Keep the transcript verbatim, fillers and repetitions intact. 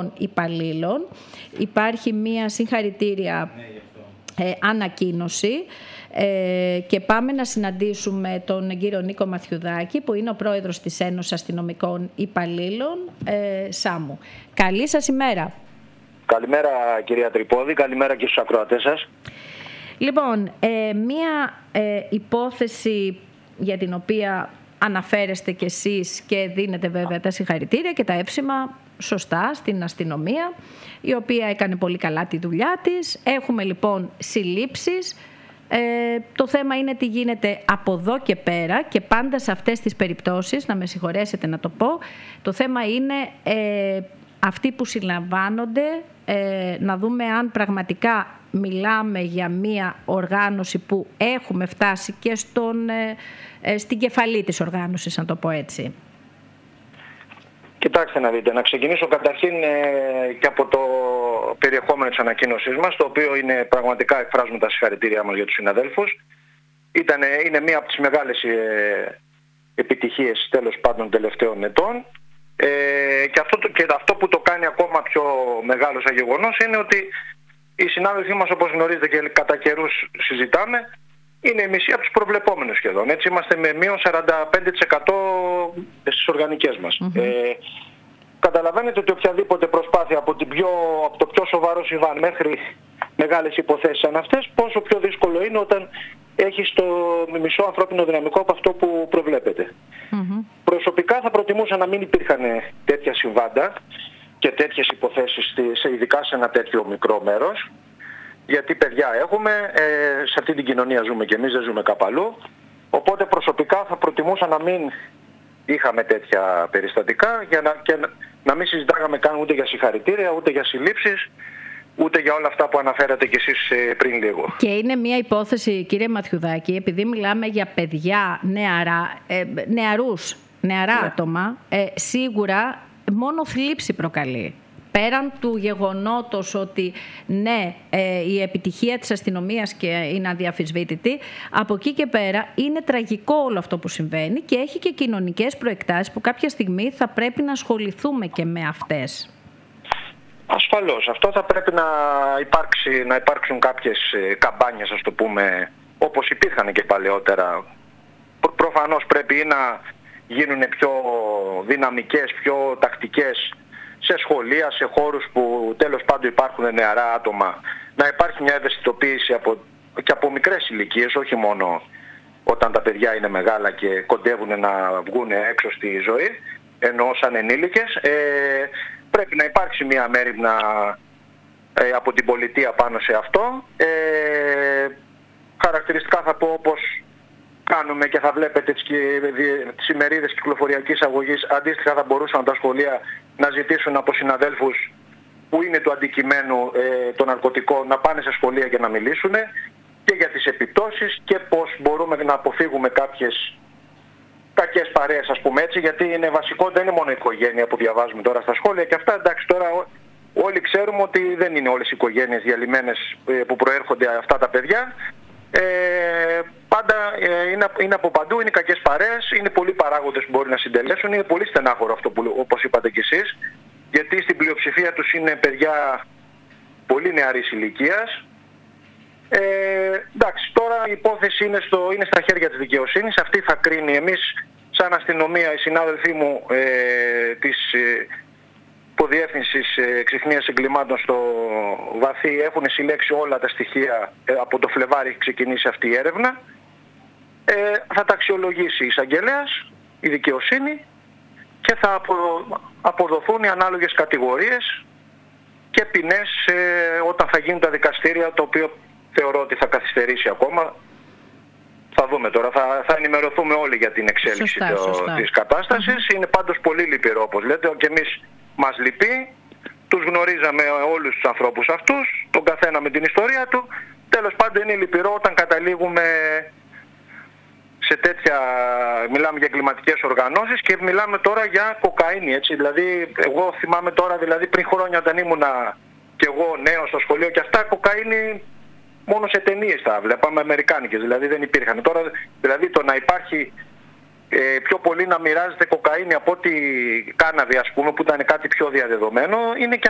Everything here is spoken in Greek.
αστυνομικών υπαλλήλων. Υπάρχει μία συγχαρητήρια ε, ανακοίνωση ε, και πάμε να συναντήσουμε τον κύριο Νίκο Μαθιουδάκη, που είναι ο πρόεδρος της Ένωσης Αστυνομικών Υπαλλήλων, ε, ΣΑΜΟΥ. Καλή σας ημέρα. Καλημέρα κυρία Τρυπόδη, καλημέρα και στους ακροατές σας. Λοιπόν, ε, μία ε, υπόθεση για την οποία αναφέρεστε κι εσείς και δίνετε βέβαια τα συγχαρητήρια και τα εύσημα σωστά στην αστυνομία, η οποία έκανε πολύ καλά τη δουλειά της. Έχουμε λοιπόν συλλήψεις. Ε, το θέμα είναι τι γίνεται από εδώ και πέρα, και πάντα σε αυτές τις περιπτώσεις, να με συγχωρέσετε να το πω, το θέμα είναι ε, αυτοί που συλλαμβάνονται, ε, να δούμε αν πραγματικά μιλάμε για μία οργάνωση που έχουμε φτάσει και στον, ε, ε, στην κεφαλή της οργάνωσης, να το πω έτσι. Κοιτάξτε να δείτε, να ξεκινήσω καταρχήν ε, και από το περιεχόμενο της ανακοίνωσής μας, το οποίο είναι πραγματικά, εκφράζουμε τα συγχαρητήριά μας για τους συναδέλφους. Ήτανε, είναι μία από τις μεγάλες ε, επιτυχίες τέλος πάντων τελευταίων ετών. Ε, και, αυτό, και αυτό που το κάνει ακόμα πιο μεγάλο σαν γεγονός είναι ότι οι συνάδελφοί μας, όπως γνωρίζετε και κατά καιρούς συζητάμε, είναι η μισή από τους προβλεπόμενους σχεδόν. Έτσι είμαστε με μείον σαράντα πέντε τοις εκατό στις οργανικές μας. Mm-hmm. Ε, καταλαβαίνετε ότι οποιαδήποτε προσπάθεια από, την πιο, από το πιο σοβαρό συμβάν μέχρι μεγάλες υποθέσεις σαν αυτές, πόσο πιο δύσκολο είναι όταν έχεις το μισό ανθρώπινο δυναμικό από αυτό που προβλέπετε. Mm-hmm. Προσωπικά θα προτιμούσα να μην υπήρχαν τέτοια συμβάντα και τέτοιες υποθέσεις, ειδικά σε ένα τέτοιο μικρό μέρος, γιατί παιδιά έχουμε, ε, σε αυτή την κοινωνία ζούμε και εμείς, δεν ζούμε κάπου αλλού, οπότε προσωπικά θα προτιμούσα να μην είχαμε τέτοια περιστατικά, για να, και να, να μην συζητάγαμε καν ούτε για συγχαρητήρια, ούτε για συλλήψεις, ούτε για όλα αυτά που αναφέρατε κι εσείς ε, πριν λίγο. Και είναι μια υπόθεση, κύριε Μαθιουδάκη, επειδή μιλάμε για παιδιά, νεαρά, ε, νεαρούς, νεαρά ναι. άτομα, ε, σίγουρα μόνο θλίψη προκαλεί. Πέραν του γεγονότος ότι ναι, ε, η επιτυχία της αστυνομίας και είναι αδιαφυσβήτητη, από εκεί και πέρα είναι τραγικό όλο αυτό που συμβαίνει και έχει και κοινωνικές προεκτάσεις που κάποια στιγμή θα πρέπει να ασχοληθούμε και με αυτές. Ασφαλώς. Αυτό θα πρέπει να, υπάρξει, να υπάρξουν κάποιες καμπάνιες, ας το πούμε, όπως υπήρχαν και παλαιότερα. Προ, προφανώς πρέπει να γίνουν πιο δυναμικές, πιο τακτικές, σε σχολεία, σε χώρους που τέλος πάντων υπάρχουν νεαρά άτομα, να υπάρχει μια ευαισθητοποίηση από, και από μικρές ηλικίες, όχι μόνο όταν τα παιδιά είναι μεγάλα και κοντεύουν να βγουν έξω στη ζωή, ενώ σαν ενήλικες. Ε, πρέπει να υπάρξει μια μέριμνα ε, από την πολιτεία πάνω σε αυτό. Ε, χαρακτηριστικά θα πω, όπως κάνουμε και θα βλέπετε τις, τις ημερίδες κυκλοφοριακής αγωγής, αντίστοιχα θα μπορούσαν τα σχολεία να ζητήσουν από συναδέλφους που είναι του αντικειμένου ε, των ναρκωτικών να πάνε σε σχολεία και να μιλήσουν και για τις επιπτώσεις και πώς μπορούμε να αποφύγουμε κάποιες κακές παρέες, ας πούμε έτσι, γιατί είναι βασικό, δεν είναι μόνο η οικογένεια που διαβάζουμε τώρα στα σχόλια και αυτά. Εντάξει, τώρα όλοι ξέρουμε ότι δεν είναι όλες οι οικογένειες διαλυμένες ε, που προέρχονται αυτά τα παιδιά. Ε, πάντα ε, είναι, είναι από παντού, είναι κακές παρέες, είναι πολλοί παράγοντες που μπορεί να συντελέσουν, είναι πολύ στενάχωρο αυτό που, όπως είπατε κι εσείς, γιατί στην πλειοψηφία τους είναι παιδιά πολύ νεαρής ηλικίας. Ε, εντάξει, τώρα η υπόθεση είναι, στο, είναι στα χέρια της δικαιοσύνης, αυτή θα κρίνει. Εμείς σαν αστυνομία, οι συνάδελφοί μου ε, της ε, Υποδιεύθυνσης Ξυχνίας Εγκλημάτων στο Βαθύ έχουν συλλέξει όλα τα στοιχεία. ε, από το Φλεβάρι έχει ξεκινήσει αυτή η έρευνα. Ε, θα τα αξιολογήσει η εισαγγελέας, η δικαιοσύνη, και θα απο, αποδοθούν οι ανάλογες κατηγορίες και ποινές ε, όταν θα γίνουν τα δικαστήρια, το οποίο θεωρώ ότι θα καθυστερήσει ακόμα. Θα δούμε τώρα, θα, θα ενημερωθούμε όλοι για την εξέλιξη σωστά, το, σωστά. της κατάστασης. Mm-hmm. Είναι πάντως πολύ λυπηρό, όπως λέτε, και εμείς μας λυπεί. Τους γνωρίζαμε όλους τους ανθρώπους αυτούς, τον καθένα με την ιστορία του. Τέλος πάντων είναι λυπηρό όταν καταλήγουμε σε τέτοια, μιλάμε για εγκληματικές οργανώσεις και μιλάμε τώρα για κοκαίνη, έτσι. Δηλαδή, εγώ θυμάμαι τώρα, δηλαδή πριν χρόνια όταν ήμουνα και εγώ νέος στο σχολείο και αυτά, κοκαίνη μόνο σε ταινίες τα βλέπαμε, αμερικάνικες, δηλαδή δεν υπήρχαν. Τώρα, δηλαδή το να υπάρχει ε, πιο πολύ να μοιράζεται κοκαίνη από ότι κάναβη, ας πούμε, που ήταν κάτι πιο διαδεδομένο, είναι και